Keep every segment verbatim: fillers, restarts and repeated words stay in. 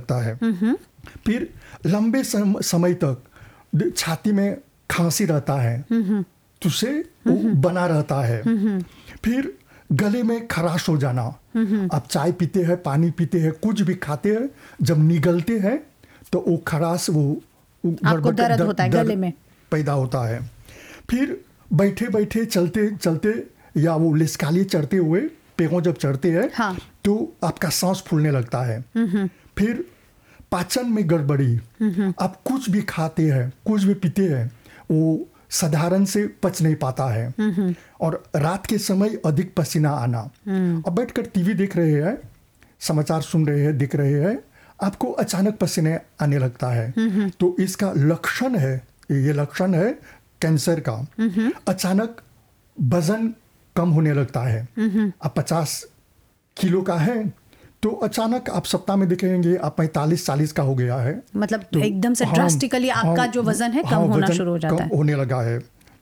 लगता है। फिर लंबे सम, समय तक छाती में खांसी रहता है, तो उसे वो बना रहता है। फिर गले में खराश हो जाना, आप चाय पीते हैं, पानी पीते हैं, कुछ भी खाते हैं, जब निगलते हैं तो वो खराश, वो आपको दर्द होता है गले में, पैदा होता है। फिर बैठे बैठे चलते चलते या वो लिस्काली चढ़ते हुए पैरों जब चढ़ते हैं, हाँ। तो आपका सांस फूलने लगता है। फिर पाचन में गड़बड़ी, आप कुछ भी खाते हैं, कुछ भी पीते हैं, वो साधारण से पच नहीं पाता है। और रात के समय अधिक पसीना आना। अब बैठकर टीवी देख रहे हैं, समाचार सुन रहे हैं, देख रहे हैं, आपको अचानक पसीने आने लगता है, तो इसका लक्षण है, ये लक्षण है कैंसर का। अचानक वजन कम होने लगता है, अब पचास किलो का है तो अचानक आप सप्ताह में देखेंगे आप पैंतालीस चालीस का हो गया है, मतलब तो एकदम से ड्रास्टिकली आपका जो वजन है कम हाँ, होना शुरू हो जाता है, होने लगा है।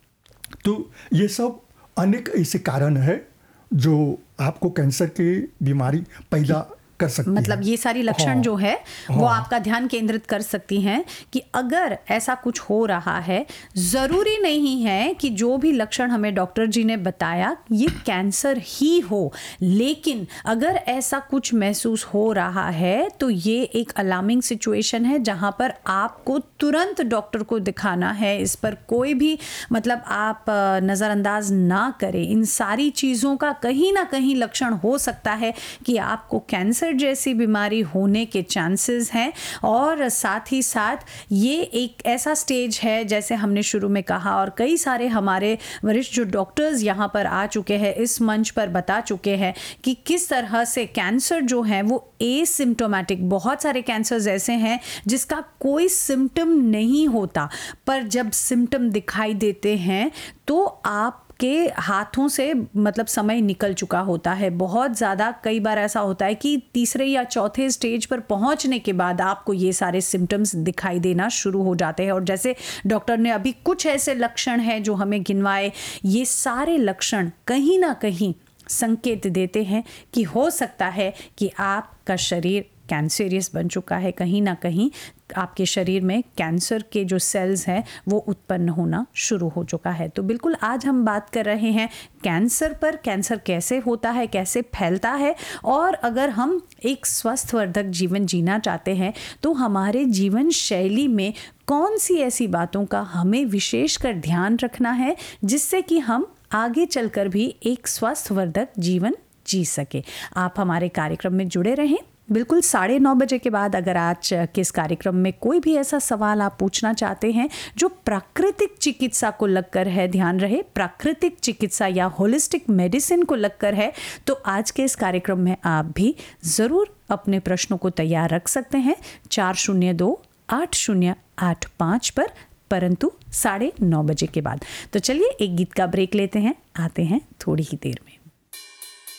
तो ये सब अनेक ऐसे कारण है जो आपको कैंसर की बीमारी पैदा कर सकती मतलब है। ये सारी लक्षण हाँ, जो है हाँ, वो आपका ध्यान केंद्रित कर सकती हैं कि अगर ऐसा कुछ हो रहा है, ज़रूरी नहीं है कि जो भी लक्षण हमें डॉक्टर जी ने बताया ये कैंसर ही हो, लेकिन अगर ऐसा कुछ महसूस हो रहा है तो ये एक अलार्मिंग सिचुएशन है जहां पर आपको तुरंत डॉक्टर को दिखाना है। इस पर कोई भी मतलब आप नज़रअंदाज ना करें। इन सारी चीज़ों का कहीं ना कहीं लक्षण हो सकता है कि आपको कैंसर जैसी बीमारी होने के चांसेस हैं, और साथ ही साथ ये एक ऐसा स्टेज है जैसे हमने शुरू में कहा, और कई सारे हमारे वरिष्ठ जो डॉक्टर्स यहाँ पर आ चुके हैं, इस मंच पर बता चुके हैं कि किस तरह से कैंसर जो है वो एसिम्प्टोमेटिक, बहुत सारे कैंसर्स ऐसे हैं जिसका कोई सिम्टम नहीं होता, पर जब सिम्टम दिखाई देते हैं तो आप के हाथों से मतलब समय निकल चुका होता है बहुत ज़्यादा। कई बार ऐसा होता है कि तीसरे या चौथे स्टेज पर पहुंचने के बाद आपको ये सारे सिम्टम्स दिखाई देना शुरू हो जाते हैं, और जैसे डॉक्टर ने अभी कुछ ऐसे लक्षण हैं जो हमें गिनवाए, ये सारे लक्षण कहीं ना कहीं संकेत देते हैं कि हो सकता है कि आपका शरीर कैंसरियस बन चुका है, कहीं ना कहीं आपके शरीर में कैंसर के जो सेल्स हैं वो उत्पन्न होना शुरू हो चुका है। तो बिल्कुल आज हम बात कर रहे हैं कैंसर पर, कैंसर कैसे होता है, कैसे फैलता है, और अगर हम एक स्वस्थवर्धक जीवन जीना चाहते हैं तो हमारे जीवन शैली में कौन सी ऐसी बातों का हमें विशेषकर ध्यान रखना है जिससे कि हम आगे चलकर भी एक स्वस्थवर्धक जीवन जी सके। आप हमारे कार्यक्रम में जुड़े रहें। बिल्कुल साढ़े नौ बजे के बाद अगर आज के इस कार्यक्रम में कोई भी ऐसा सवाल आप पूछना चाहते हैं जो प्राकृतिक चिकित्सा को लगकर है, ध्यान रहे प्राकृतिक चिकित्सा या होलिस्टिक मेडिसिन को लगकर है, तो आज के इस कार्यक्रम में आप भी ज़रूर अपने प्रश्नों को तैयार रख सकते हैं चार शून्य दो आठ शून्य आठ पाँच पर, परंतु साढ़े नौ बजे के बाद। तो चलिए एक गीत का ब्रेक लेते हैं, आते हैं थोड़ी ही देर में।